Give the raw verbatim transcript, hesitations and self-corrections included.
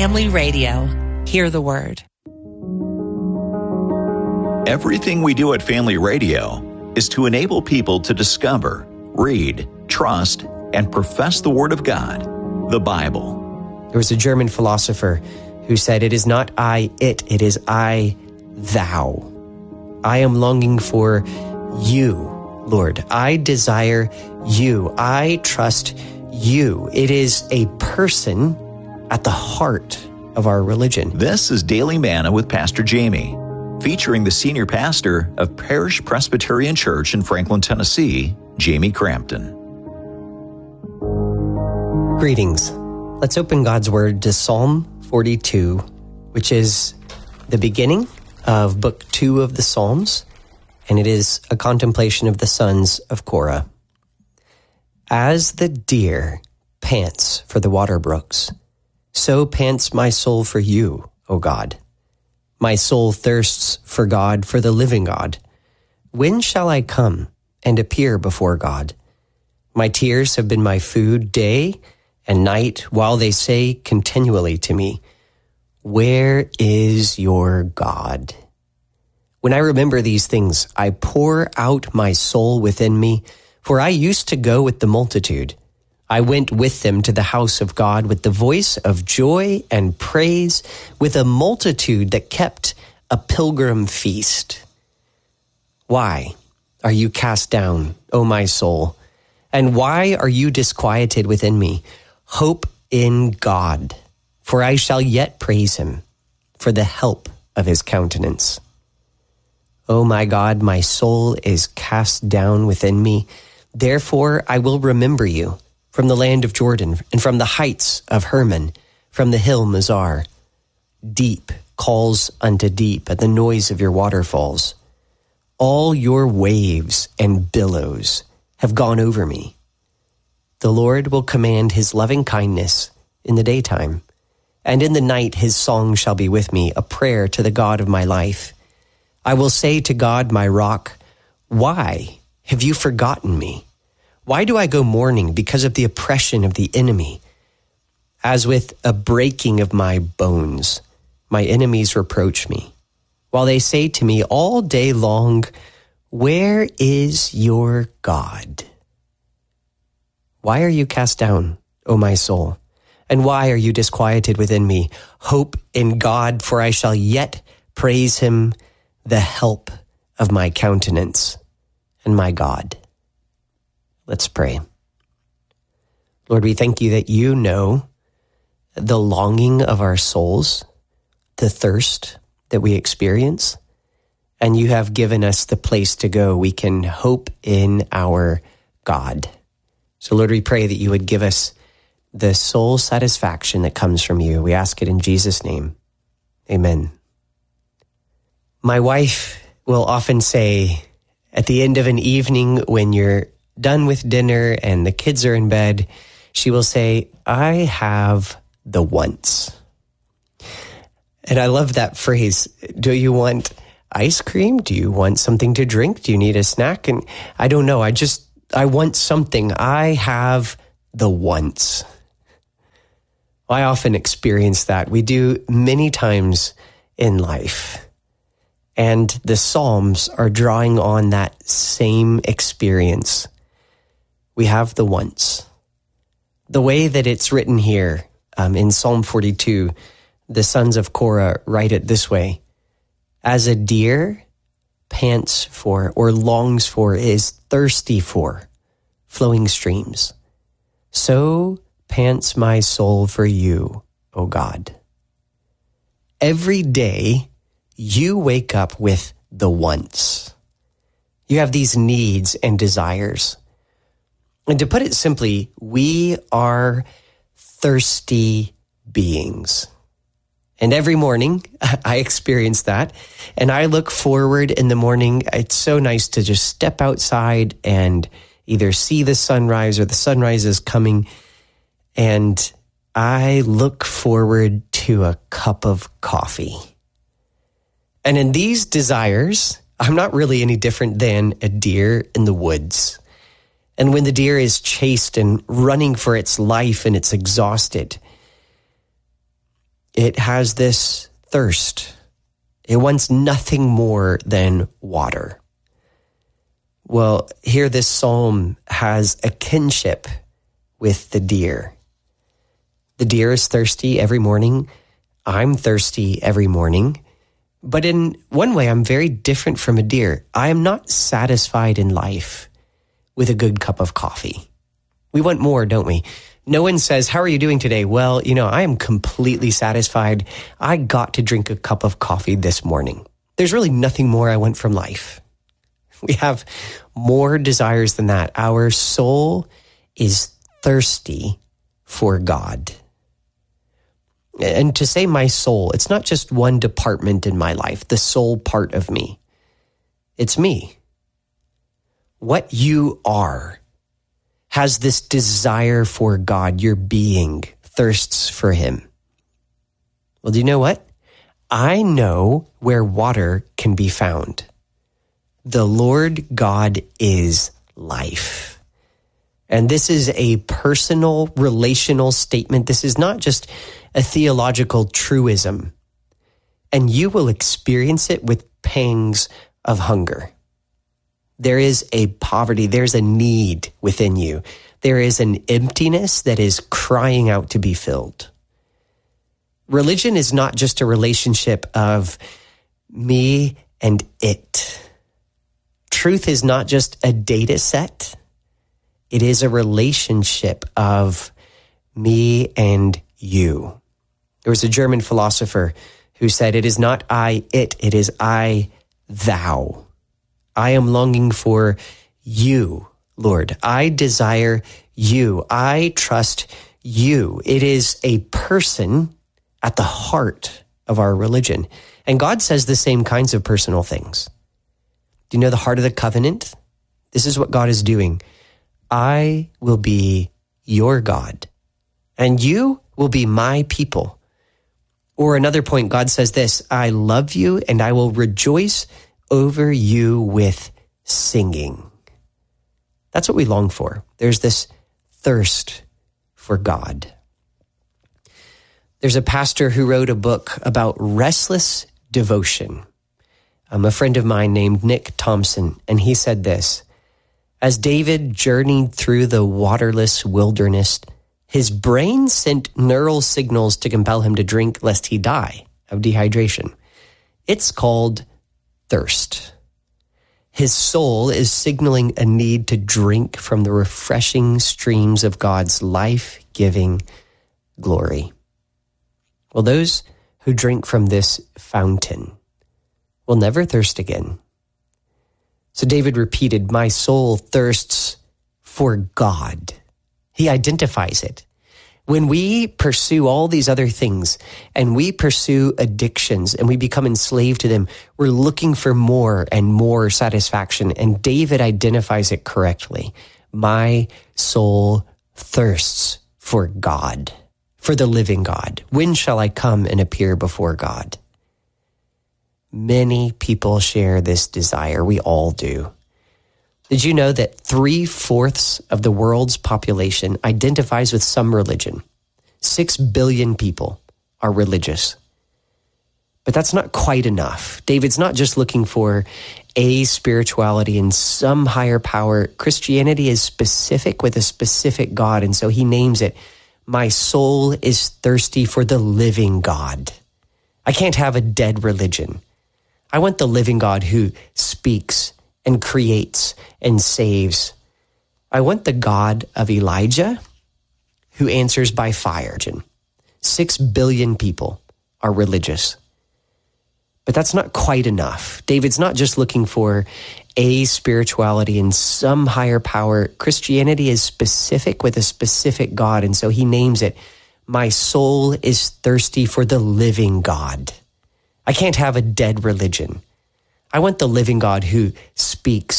Family Radio. Hear the word. Everything we do at Family Radio is to enable people to discover, read, trust, and profess the Word of God, the Bible. There was a German philosopher who said, "It is not I, it, it is I, thou." I am longing for you, Lord. I desire you. I trust you. It is a person at the heart of our religion. This is Daily Manna with Pastor Jamie, featuring the senior pastor of Parish Presbyterian Church in Franklin, Tennessee, Jamie Crampton. Greetings. Let's open God's Word to Psalm forty-two, which is the beginning of Book two of the Psalms, and it is a contemplation of the sons of Korah. As the deer pants for the water brooks, so pants my soul for you, O God. My soul thirsts for God, for the living God. When shall I come and appear before God? My tears have been my food day and night, while they say continually to me, "Where is your God?" When I remember these things, I pour out my soul within me, for I used to go with the multitude. I went with them to the house of God with the voice of joy and praise, with a multitude that kept a pilgrim feast. Why are you cast down, O my soul? And why are you disquieted within me? Hope in God, for I shall yet praise him for the help of his countenance. O my God, my soul is cast down within me. Therefore I will remember you from the land of Jordan and from the heights of Hermon, from the hill Mizar. Deep calls unto deep at the noise of your waterfalls. All your waves and billows have gone over me. The Lord will command his loving kindness in the daytime, and in the night his song shall be with me, a prayer to the God of my life. I will say to God, my rock, why have you forgotten me? Why do I go mourning because of the oppression of the enemy? As with a breaking of my bones, my enemies reproach me, while they say to me all day long, "Where is your God?" Why are you cast down, O my soul? And why are you disquieted within me? Hope in God, for I shall yet praise him, the help of my countenance and my God. Let's pray. Lord, we thank you that you know the longing of our souls, the thirst that we experience, and you have given us the place to go. We can hope in our God. So Lord, we pray that you would give us the soul satisfaction that comes from you. We ask it in Jesus' name. Amen. My wife will often say at the end of an evening when you're done with dinner and the kids are in bed, she will say, "I have the once." And I love that phrase. Do you want ice cream? Do you want something to drink? Do you need a snack? And I don't know. I just, I want something. I have the once. I often experience that. We do many times in life. And the Psalms are drawing on that same experience. We have the once. The way that it's written here um, in Psalm forty-two, the sons of Korah write it this way: as a deer pants for or longs for, is thirsty for flowing streams, so pants my soul for you, O God. Every day you wake up with the once. You have these needs and desires. And to put it simply, we are thirsty beings. And every morning I experience that. And I look forward in the morning. It's so nice to just step outside and either see the sunrise or the sunrise is coming. And I look forward to a cup of coffee. And in these desires, I'm not really any different than a deer in the woods. And when the deer is chased and running for its life and it's exhausted, it has this thirst. It wants nothing more than water. Well, here this psalm has a kinship with the deer. The deer is thirsty every morning. I'm thirsty every morning. But in one way, I'm very different from a deer. I am not satisfied in life with a good cup of coffee. We want more, don't we? No one says, how are you doing today? Well, you know, I am completely satisfied. I got to drink a cup of coffee this morning. There's really nothing more I want from life. We have more desires than that. Our soul is thirsty for God. And to say my soul, it's not just one department in my life, the soul part of me. It's me. What you are has this desire for God. Your being thirsts for him. Well, do you know what? I know where water can be found. The Lord God is life. And this is a personal, relational statement. This is not just a theological truism. And you will experience it with pangs of hunger. There is a poverty, there's a need within you. There is an emptiness that is crying out to be filled. Religion is not just a relationship of me and it. Truth is not just a data set. It is a relationship of me and you. There was a German philosopher who said, it is not I, it, it is I, thou. I am longing for you, Lord. I desire you. I trust you. It is a person at the heart of our religion. And God says the same kinds of personal things. Do you know the heart of the covenant? This is what God is doing. I will be your God, and you will be my people. Or another point, God says this, I love you, and I will rejoice over you with singing. That's what we long for. There's this thirst for God. There's a pastor who wrote a book about restless devotion. Um, a friend of mine named Nick Thompson, and he said this, as David journeyed through the waterless wilderness, his brain sent neural signals to compel him to drink lest he die of dehydration. It's called thirst. His soul is signaling a need to drink from the refreshing streams of God's life-giving glory. Well, those who drink from this fountain will never thirst again. So David repeated, my soul thirsts for God. He identifies it. When we pursue all these other things and we pursue addictions and we become enslaved to them, we're looking for more and more satisfaction. And David identifies it correctly. My soul thirsts for God, for the living God. When shall I come and appear before God? Many people share this desire. We all do. Did you know that three-fourths of the world's population identifies with some religion? Six billion people are religious. But that's not quite enough. David's not just looking for a spirituality and some higher power. Christianity is specific with a specific God, and so he names it, my soul is thirsty for the living God. I can't have a dead religion. I want the living God who speaks and creates and saves. I want the God of Elijah who answers by fire. Six billion people are religious. But that's not quite enough. David's not just looking for a spirituality and some higher power. Christianity is specific with a specific God, and so he names it, my soul is thirsty for the living God. I can't have a dead religion. I want the living God who speaks